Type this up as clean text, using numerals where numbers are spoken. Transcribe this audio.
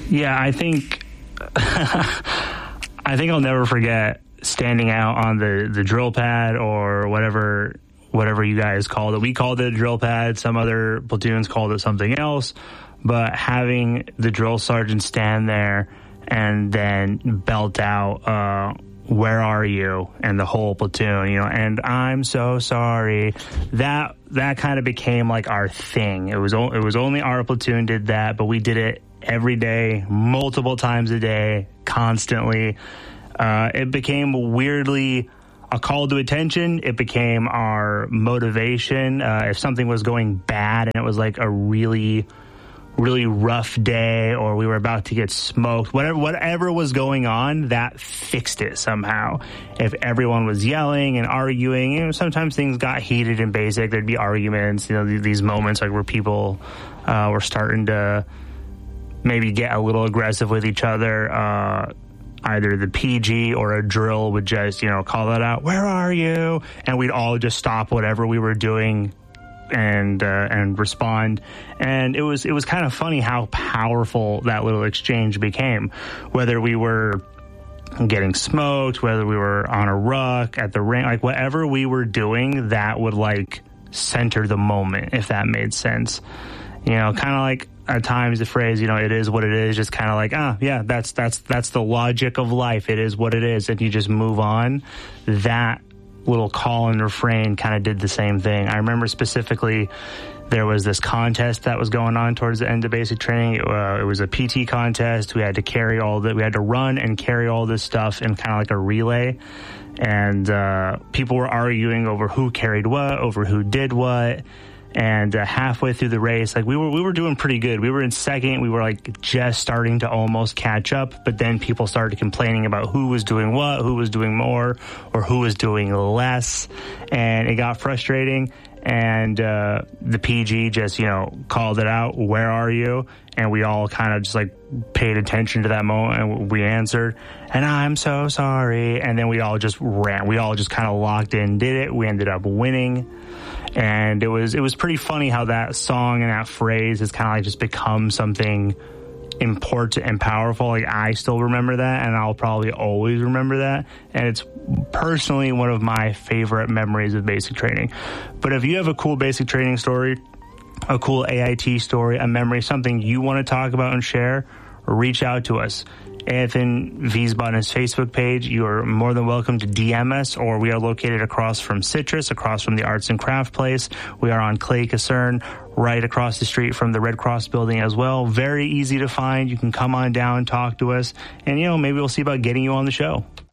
Yeah, I think I'll never forget standing out on the drill pad or whatever you guys called it. We called it a drill pad. Some other platoons called it something else. But having the drill sergeant stand there and then belt out, where are you? And the whole platoon, and I'm so sorry. That kind of became like our thing. It was only our platoon did that, but we did it every day, multiple times a day, constantly. It became weirdly a call to attention. It became our motivation. If something was going bad and it was like a really rough day, or we were about to get smoked, whatever was going on, that fixed it somehow. If everyone was yelling and arguing, sometimes things got heated in basic. There'd be arguments, these moments like where people were starting to maybe get a little aggressive with each other. Either the PG or a drill would just, call that out, where are you? And we'd all just stop whatever we were doing and respond. And it was kind of funny how powerful that little exchange became. Whether we were getting smoked, whether we were on a ruck at the ring, like whatever we were doing, that would like center the moment, if that made sense. Kind of like at times the phrase, it is what it is, just kind of like, yeah, that's the logic of life. It is what it is. And you just move on. That little call and refrain kind of did the same thing. I remember specifically there was this contest that was going on towards the end of basic training. It was a PT contest. We had to run and carry all this stuff in kind of like a relay. And people were arguing over who carried what, over who did what. And halfway through the race, like we were doing pretty good. We were in second. We were like just starting to almost catch up. But then people started complaining about who was doing what, who was doing more, or who was doing less. And it got frustrating. And the PG just, called it out, where are you? And we all kind of just like paid attention to that moment, and we answered, and I'm so sorry. And then we all just ran. We all just kind of locked in, did it. We ended up winning. And it was pretty funny how that song and that phrase has kind of like just become something important and powerful. Like I still remember that, and I'll probably always remember that. And it's personally one of my favorite memories of basic training. But if you have a cool basic training story, a cool AIT story, a memory, something you want to talk about and share, reach out to us. Anthony Wiesbad's Facebook page. You are more than welcome to DM us, or we are located across from Citrus, across from the Arts and Craft Place. We are on Clay Caserne, right across the street from the Red Cross building as well. Very easy to find. You can come on down, talk to us, and maybe we'll see about getting you on the show.